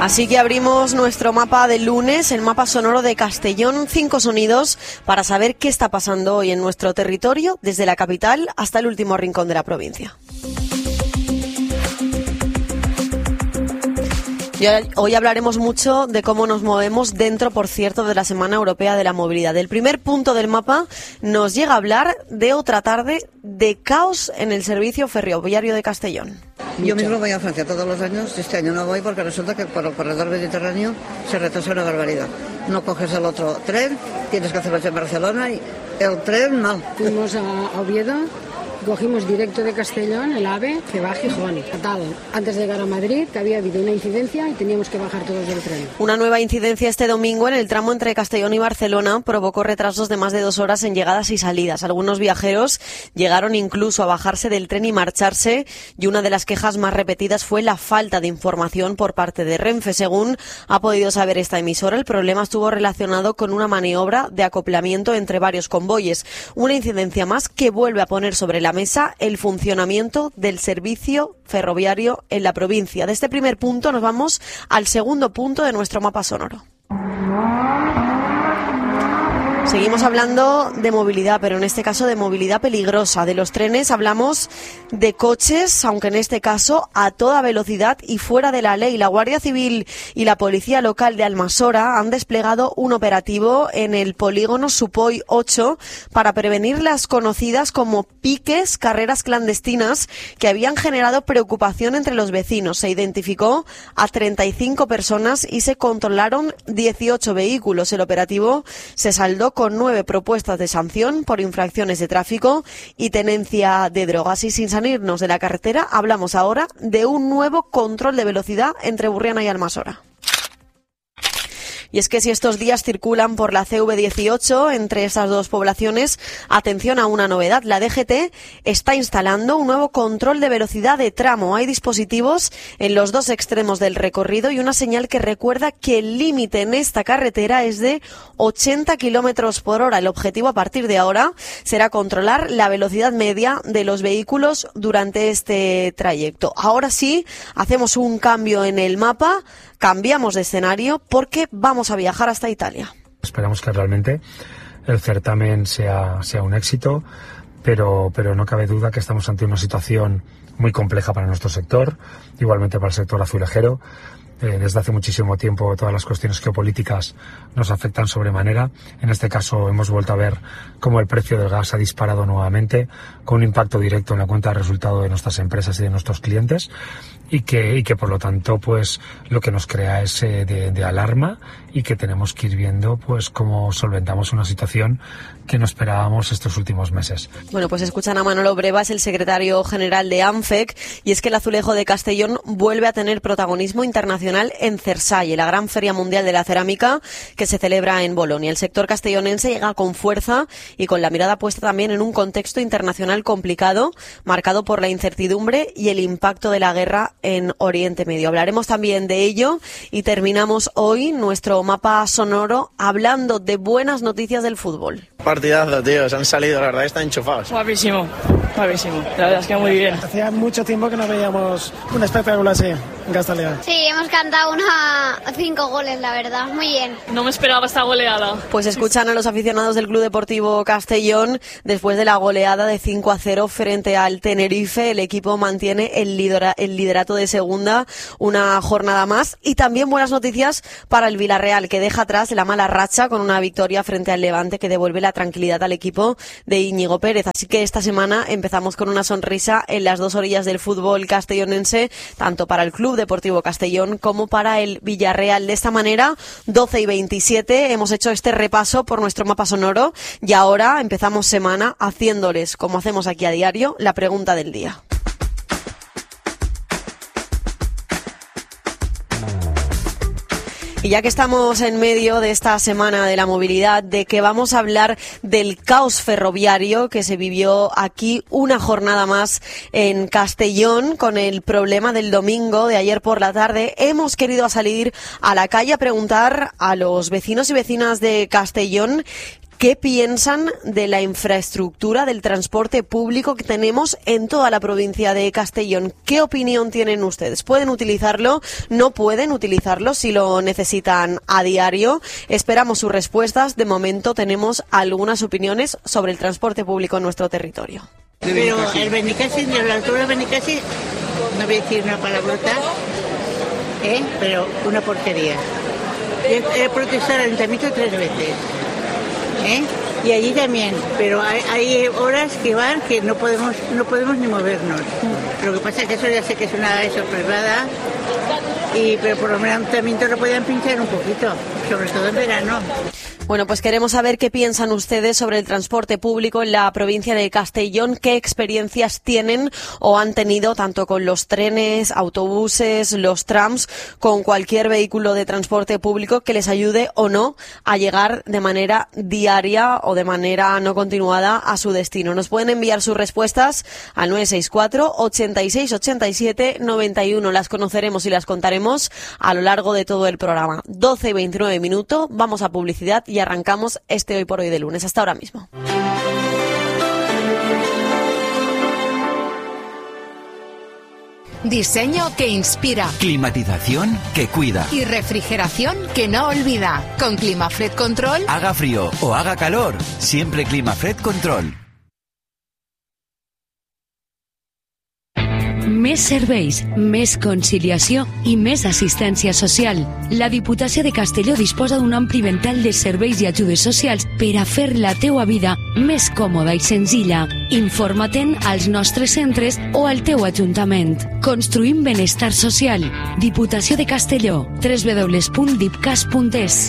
Así que abrimos nuestro mapa del lunes, el mapa sonoro de Castellón, 5 sonidos para saber qué está pasando hoy en nuestro territorio, desde la capital hasta el último rincón de la provincia. Y hoy hablaremos mucho de cómo nos movemos dentro, por cierto, de la Semana Europea de la Movilidad. El primer punto del mapa nos llega a hablar de otra tarde de caos en el servicio ferroviario de Castellón. Yo mismo voy a Francia todos los años, este año no voy porque resulta que por el corredor mediterráneo se retrasa una barbaridad. No coges el otro tren, tienes que hacerlo en Barcelona y el tren mal. Fuimos a Oviedo. Cogimos directo de Castellón, el AVE, que va a Gijón. Fatal. Antes de llegar a Madrid, que había habido una incidencia y teníamos que bajar todos del tren. Una nueva incidencia este domingo en el tramo entre Castellón y Barcelona provocó retrasos de más de 2 horas en llegadas y salidas. Algunos viajeros llegaron incluso a bajarse del tren y marcharse, y una de las quejas más repetidas fue la falta de información por parte de Renfe. Según ha podido saber esta emisora, el problema estuvo relacionado con una maniobra de acoplamiento entre varios convoyes. Una incidencia más que vuelve a poner sobre la mesa el funcionamiento del servicio ferroviario en la provincia. De este primer punto nos vamos al segundo punto de nuestro mapa sonoro. Seguimos hablando de movilidad, pero en este caso de movilidad peligrosa. De los trenes hablamos de coches, aunque en este caso a toda velocidad y fuera de la ley. La Guardia Civil y la Policía Local de Almasora han desplegado un operativo en el polígono Supoy 8 para prevenir las conocidas como piques, carreras clandestinas, que habían generado preocupación entre los vecinos. Se identificó a 35 personas y se controlaron 18 vehículos. El operativo se saldó con 9 propuestas de sanción por infracciones de tráfico y tenencia de drogas. Y sin salirnos de la carretera, hablamos ahora de un nuevo control de velocidad entre Burriana y Almasora. Y es que si estos días circulan por la CV18 entre estas dos poblaciones, atención a una novedad. La DGT está instalando un nuevo control de velocidad de tramo. Hay dispositivos en los dos extremos del recorrido y una señal que recuerda que el límite en esta carretera es de 80 kilómetros por hora. El objetivo a partir de ahora será controlar la velocidad media de los vehículos durante este trayecto. Ahora sí, hacemos un cambio en el mapa. Cambiamos de escenario porque vamos a viajar hasta Italia. Esperamos que realmente el certamen sea un éxito, pero no cabe duda que estamos ante una situación muy compleja para nuestro sector, igualmente para el sector azulejero. Desde hace muchísimo tiempo todas las cuestiones geopolíticas nos afectan sobremanera. En este caso hemos vuelto a ver cómo el precio del gas ha disparado nuevamente, con un impacto directo en la cuenta de resultado de nuestras empresas y de nuestros clientes, y que por lo tanto pues lo que nos crea es de alarma, y que tenemos que ir viendo pues cómo solventamos una situación que no esperábamos estos últimos meses. Bueno, pues escuchan a Manolo Breva, es el secretario general de ANFEC, y es que el azulejo de Castellón vuelve a tener protagonismo internacional en Cersalle, la gran feria mundial de la cerámica que se celebra en Bolonia. El sector castellonense llega con fuerza y con la mirada puesta también en un contexto internacional complicado, marcado por la incertidumbre y el impacto de la guerra en Oriente Medio. Hablaremos también de ello y terminamos hoy nuestro mapa sonoro hablando de buenas noticias del fútbol. Partidazo, tío, se han salido, la verdad, están enchufados. Guapísimo, guapísimo, la verdad es que muy bien. Hacía mucho tiempo que no veíamos un espectáculo así en Castellón. Sí, hemos cantado 5 goles, la verdad, muy bien. No me esperaba esta goleada. Pues escuchan a los aficionados del Club Deportivo Castellón. Después de la goleada de 5-0 frente al Tenerife, el equipo mantiene el liderato de segunda una jornada más. Y también buenas noticias para el Villarreal, que deja atrás la mala racha con una victoria frente al Levante que devuelve la tranquilidad al equipo de Íñigo Pérez. Así que esta semana empezamos con una sonrisa en las dos orillas del fútbol castellonense, tanto para el Club Deportivo Castellón como para el Villarreal. De esta manera, 12:27, hemos hecho este repaso por nuestro mapa sonoro y ahora empezamos semana haciéndoles, como hacemos aquí a diario, la pregunta del día. Y ya que estamos en medio de esta semana de la movilidad, de que vamos a hablar del caos ferroviario que se vivió aquí una jornada más en Castellón con el problema del domingo de ayer por la tarde, hemos querido salir a la calle a preguntar a los vecinos y vecinas de Castellón ¿Qué piensan de la infraestructura del transporte público que tenemos en toda la provincia de Castellón? ¿Qué opinión tienen ustedes? ¿Pueden utilizarlo? ¿No pueden utilizarlo si lo necesitan a diario? Esperamos sus respuestas. De momento tenemos algunas opiniones sobre el transporte público en nuestro territorio. Pero el Benicassi, de la altura de Benicassi, no voy a decir una palabrota, pero una porquería. He protestado al ayuntamiento 3 veces, y allí también, pero hay horas que van que no podemos ni movernos. Lo que pasa es que eso ya sé que es una privada, pero por lo menos el ayuntamiento lo podían pinchar un poquito, sobre todo en verano. Bueno, pues queremos saber qué piensan ustedes sobre el transporte público en la provincia de Castellón, qué experiencias tienen o han tenido tanto con los trenes, autobuses, los trams, con cualquier vehículo de transporte público que les ayude o no a llegar de manera diaria o de manera no continuada a su destino. Nos pueden enviar sus respuestas al 964 86 87 91. Las conoceremos y las contaremos a lo largo de todo el programa. 12 y 29 minutos, vamos a publicidad y arrancamos este Hoy por Hoy de lunes. Hasta ahora mismo. Diseño que inspira. Climatización que cuida. Y refrigeración que no olvida. Con Climafred Control. Haga frío o haga calor, siempre Climafred Control. Més serveis, més conciliació i més assistència social. La Diputació de Castelló disposa d'un ampli ventall de serveis i ajudes socials per a fer la teua vida més còmoda i senzilla. Informa-te'n als nostres centres o al teu ajuntament. Construïm benestar social. Diputació de Castelló. www.dipcas.es.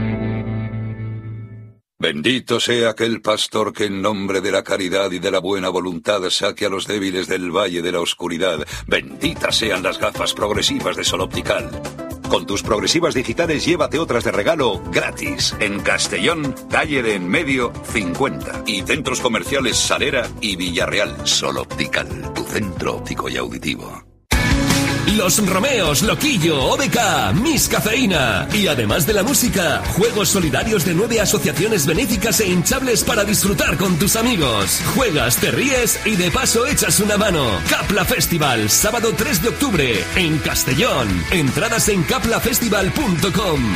Bendito sea aquel pastor que en nombre de la caridad y de la buena voluntad saque a los débiles del valle de la oscuridad. Benditas sean las gafas progresivas de Sol Optical. Con tus progresivas digitales llévate otras de regalo gratis. En Castellón, calle de Enmedio 50. Y centros comerciales Salera y Villarreal. Sol Optical, tu centro óptico y auditivo. Los Romeos, Loquillo, ODK, Miss Cafeína. Y además de la música, juegos solidarios de 9 asociaciones benéficas e hinchables para disfrutar con tus amigos. Juegas, te ríes y de paso echas una mano. Capla Festival, sábado 3 de octubre, en Castellón. Entradas en caplafestival.com.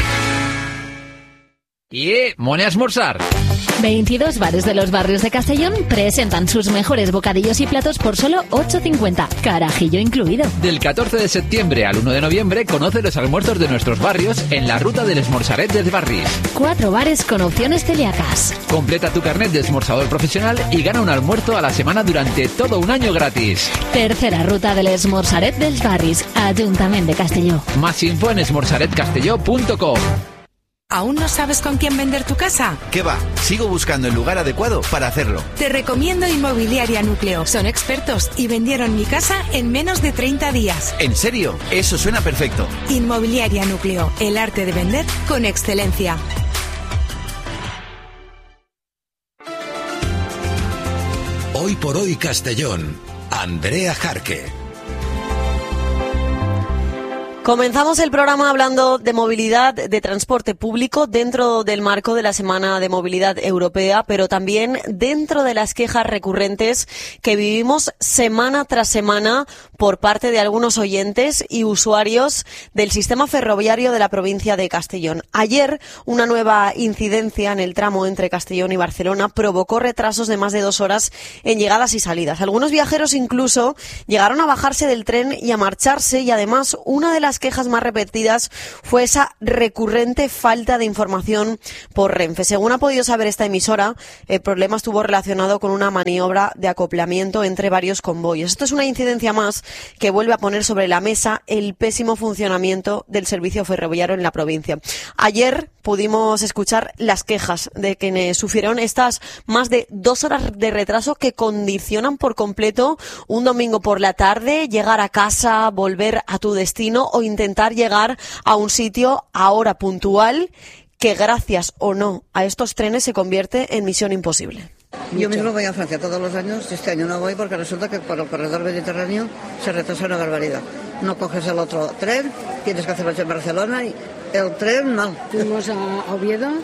Mone a esmorzar. 22 bares de los barrios de Castellón presentan sus mejores bocadillos y platos por solo 8,50, carajillo incluido. Del 14 de septiembre al 1 de noviembre conoce los almuerzos de nuestros barrios en la ruta del Esmorzaret de Barris. 4 bares con opciones celíacas. Completa tu carnet de esmorzador profesional y gana un almuerzo a la semana durante todo un año gratis. Tercera ruta del Esmorzaret dels Barris, Ayuntamiento de Castelló. Más info en esmorzaretcastelló.com. ¿Aún no sabes con quién vender tu casa? ¿Qué va? Sigo buscando el lugar adecuado para hacerlo. Te recomiendo Inmobiliaria Núcleo. Son expertos y vendieron mi casa en menos de 30 días. ¿En serio? Eso suena perfecto. Inmobiliaria Núcleo. El arte de vender con excelencia. Hoy por Hoy Castellón. Andrea Jarque. Comenzamos el programa hablando de movilidad, de transporte público dentro del marco de la Semana de Movilidad Europea, pero también dentro de las quejas recurrentes que vivimos semana tras semana por parte de algunos oyentes y usuarios del sistema ferroviario de la provincia de Castellón. Ayer, una nueva incidencia en el tramo entre Castellón y Barcelona provocó retrasos de más de 2 horas en llegadas y salidas. Algunos viajeros incluso llegaron a bajarse del tren y a marcharse, y además una de las quejas más repetidas fue esa recurrente falta de información por Renfe. Según ha podido saber esta emisora, el problema estuvo relacionado con una maniobra de acoplamiento entre varios convoyos. Esto es una incidencia más que vuelve a poner sobre la mesa el pésimo funcionamiento del servicio ferroviario en la provincia. Ayer pudimos escuchar las quejas de quienes sufrieron estas más de 2 horas de retraso que condicionan por completo un domingo por la tarde, llegar a casa, volver a tu destino o intentar llegar a un sitio a hora puntual que, gracias o no a estos trenes, se convierte en misión imposible. Yo mismo voy a Francia todos los años. Este año no voy porque resulta que por el corredor mediterráneo se retrasa una barbaridad. No coges el otro tren, tienes que hacerlo en Barcelona y el tren mal. Fuimos a Oviedo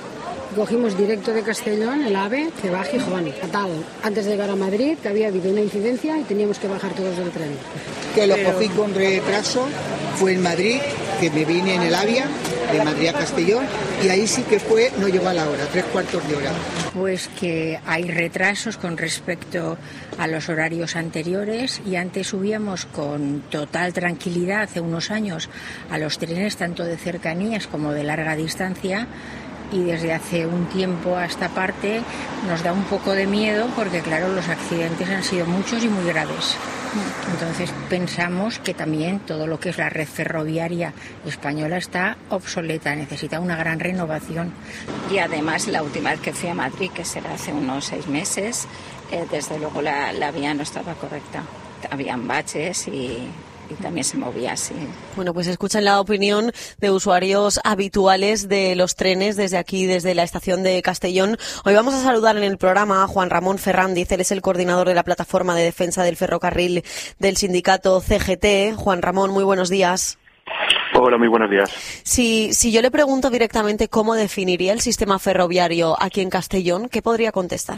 Cogimos directo de Castellón el AVE que va a Gijón, fatal. Antes de llegar a Madrid, que había habido una incidencia y teníamos que bajar todos del tren. Que lo cogí con retraso, fue en Madrid, que me vine en el AVIA, de Madrid a Castellón, y ahí sí que no llegó a la hora, 3/4 de hora. Pues que hay retrasos con respecto a los horarios anteriores, y antes subíamos con total tranquilidad hace unos años a los trenes tanto de cercanías como de larga distancia, y desde hace un tiempo a esta parte nos da un poco de miedo porque claro, los accidentes han sido muchos y muy graves. Entonces pensamos que también todo lo que es la red ferroviaria española está obsoleta, necesita una gran renovación. Y además la última vez que fui a Madrid, que será hace unos 6 meses, desde luego la vía no estaba correcta. Habían baches y también se movía así. Bueno, pues escuchan la opinión de usuarios habituales de los trenes desde aquí, desde la estación de Castellón. Hoy vamos a saludar en el programa a Juan Ramón Ferrandiz. Él es el coordinador de la Plataforma de Defensa del Ferrocarril del sindicato CGT. Juan Ramón, muy buenos días. Hola, muy buenos días. Si yo le pregunto directamente cómo definiría el sistema ferroviario aquí en Castellón, ¿qué podría contestar?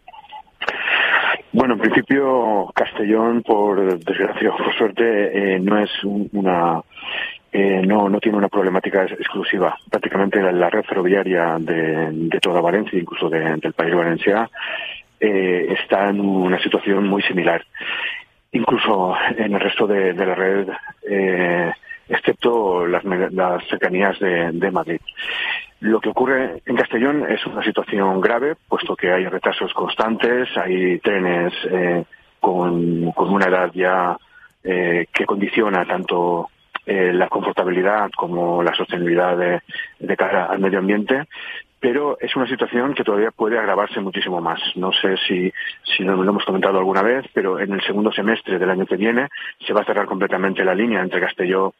Bueno, en principio Castellón, por desgracia o por suerte, no es no tiene una problemática exclusiva. Prácticamente la red ferroviaria de toda Valencia, incluso del País Valencià, está en una situación muy similar. Incluso en el resto de la red, excepto las cercanías de Madrid. Lo que ocurre en Castellón es una situación grave, puesto que hay retrasos constantes, hay trenes con una edad ya que condiciona tanto la confortabilidad como la sostenibilidad de cara al medio ambiente, pero es una situación que todavía puede agravarse muchísimo más. No sé si lo hemos comentado alguna vez, pero en el segundo semestre del año que viene se va a cerrar completamente la línea entre Castelló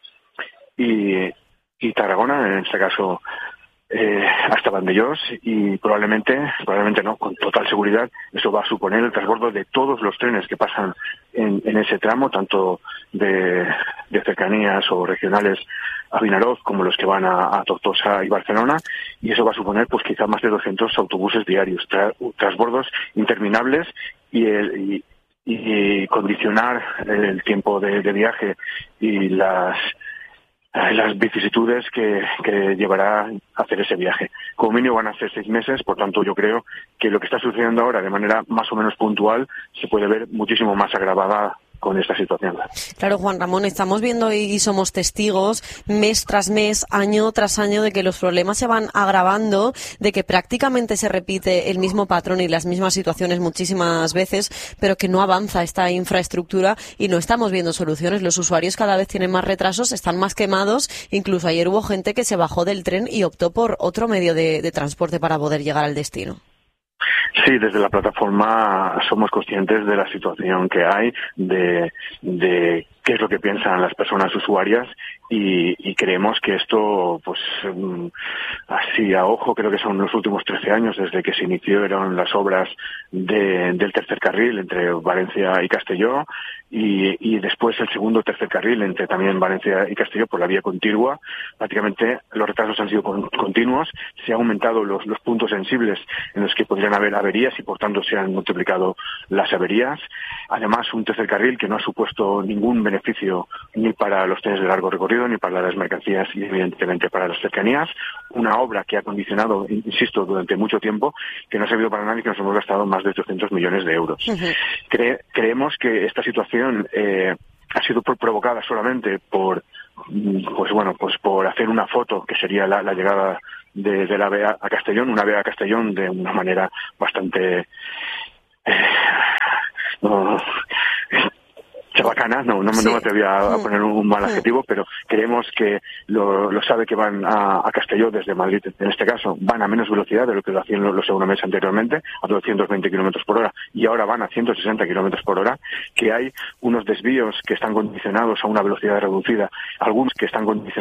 y Tarragona, en este caso hasta Vandellós, y probablemente no, con total seguridad, eso va a suponer el transbordo de todos los trenes que pasan en ese tramo, tanto de cercanías o regionales a Vinaroz como los que van a Tortosa y Barcelona, y eso va a suponer pues quizá más de 200 autobuses diarios, transbordos interminables y condicionar el tiempo de viaje y las vicisitudes que llevará a hacer ese viaje. Como mínimo van a ser 6 meses, por tanto yo creo que lo que está sucediendo ahora de manera más o menos puntual se puede ver muchísimo más agravada con esta situación. Claro, Juan Ramón, estamos viendo y somos testigos mes tras mes, año tras año, de que los problemas se van agravando, de que prácticamente se repite el mismo patrón y las mismas situaciones muchísimas veces, pero que no avanza esta infraestructura y no estamos viendo soluciones. Los usuarios cada vez tienen más retrasos, están más quemados. Incluso ayer hubo gente que se bajó del tren y optó por otro medio de transporte para poder llegar al destino. Sí, desde la plataforma somos conscientes de la situación que hay, de qué es lo que piensan las personas usuarias y creemos que esto, pues así a ojo, creo que son los últimos 13 años desde que se iniciaron las obras del tercer carril entre Valencia y Castelló y después el segundo o tercer carril entre también Valencia y Castelló por la vía contigua. Prácticamente los retrasos han sido continuos, se han aumentado los puntos sensibles en los que podrían haber averías y por tanto se han multiplicado las averías. Además, un tercer carril que no ha supuesto ningún beneficio ni para los trenes de largo recorrido ni para las mercancías y evidentemente para las cercanías. Una obra que ha condicionado, insisto, durante mucho tiempo, que no ha servido para nada y que nos hemos gastado más de 800 millones de euros. Creemos que esta situación ha sido provocada solamente por hacer una foto que sería la llegada de la AVE a Castellón, una AVE a Castellón de una manera bastante chabacana, no me atrevía a poner un mal adjetivo, pero creemos que lo sabe que van a Castelló desde Madrid, en este caso, van a menos velocidad de lo que lo hacían los Euromex anteriormente, a 220 kilómetros por hora, y ahora van a 160 kilómetros por hora, que hay unos desvíos que están condicionados a una velocidad reducida, algunos que están condicionados